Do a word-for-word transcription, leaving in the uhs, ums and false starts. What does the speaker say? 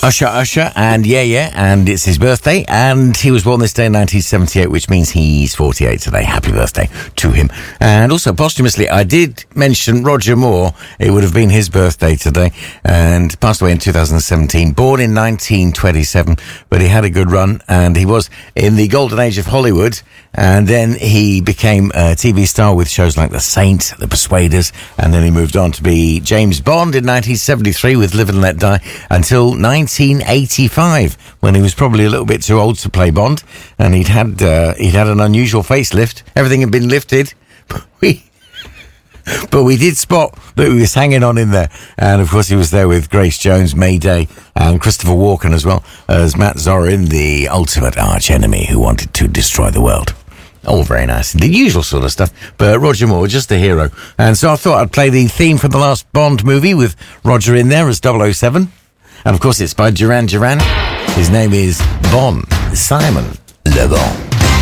Usher Usher, and yeah, yeah, and it's his birthday, and he was born this day in nineteen seventy-eight, which means he's forty-eight today. Happy birthday to him. And also, posthumously, I did mention Roger Moore. It would have been his birthday today, and passed away in two thousand seventeen. Born in nineteen twenty-seven, but he had a good run, and he was in the golden age of Hollywood, and then he became a T V star with shows like The Saint, The Persuaders, and then he moved on to be James Bond in nineteen seventy-three with Live and Let Die, until nineteen eighty-five, when he was probably a little bit too old to play Bond, and he'd had uh, he'd had an unusual facelift. Everything had been lifted, but we but we did spot that he was hanging on in there. And of course, he was there with Grace Jones, Mayday, and Christopher Walken, as well as Matt Zorin, the ultimate arch enemy who wanted to destroy the world. All very nice. The usual sort of stuff. But Roger Moore, just a hero. And so I thought I'd play the theme from the last Bond movie with Roger in there as double oh seven. And of course, it's by Duran Duran. His name is Bon, Simon Le Bon.